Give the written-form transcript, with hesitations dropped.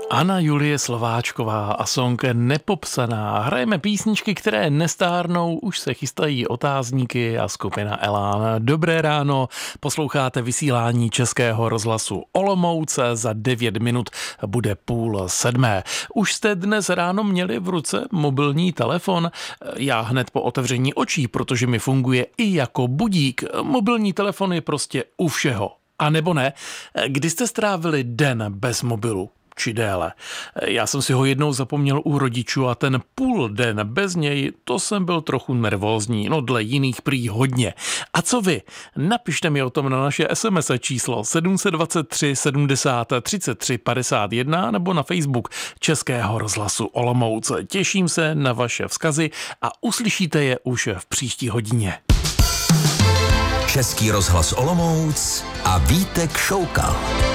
Anna Julie Slováčková a song Nepopsaná. Hrajeme písničky, které nestárnou, už se chystají otázníky a skupina Elán. Dobré ráno, posloucháte vysílání Českého rozhlasu Olomouc, za 9 minut bude 6:30. Už jste dnes ráno měli v ruce mobilní telefon? Já hned po otevření očí, protože mi funguje i jako budík. Mobilní telefon je prostě u všeho. A nebo ne? Kdy jste strávili den bez mobilu? Či déle. Já jsem si ho jednou zapomněl u rodičů a ten půl den bez něj, to jsem byl trochu nervózní, no dle jiných prý hodně. A co vy? Napište mi o tom na naše SMS číslo 723 70 33 51 nebo na Facebook Českého rozhlasu Olomouc. Těším se na vaše vzkazy a uslyšíte je už v příští hodině. Český rozhlas Olomouc a Vítek Šoukal.